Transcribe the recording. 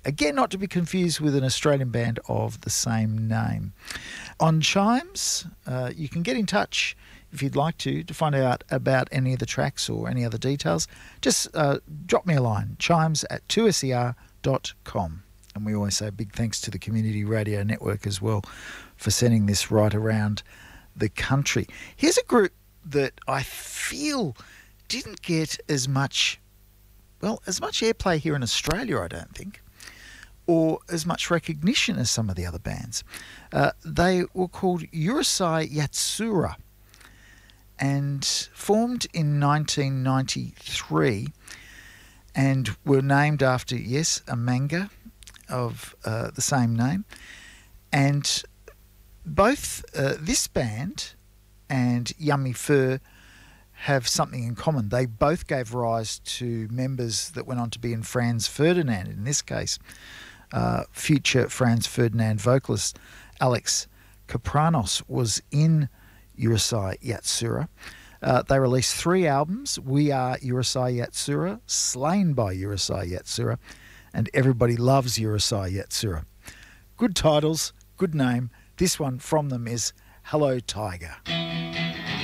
Again, not to be confused with an Australian band of the same name. On Chimes, you can get in touch if you'd like to find out about any of the tracks or any other details. Just drop me a line, chimes@2ser.com. And we always say big thanks to the Community Radio Network as well for sending this right around the country. Here's a group that I feel didn't get as much airplay here in Australia, I don't think, or as much recognition as some of the other bands. They were called Urusei Yatsura and formed in 1993 and were named after, yes, a manga of the same name. And both this band and Yummy Fur have something in common. They both gave rise to members that went on to be in Franz Ferdinand. In this case, future Franz Ferdinand vocalist Alex Kapranos was in Urusei Yatsura. They released 3 albums: We Are Urusei Yatsura, Slain by Urusei Yatsura, and Everybody Loves Urusei Yatsura. Good titles, good name. This one from them is Hello Tiger.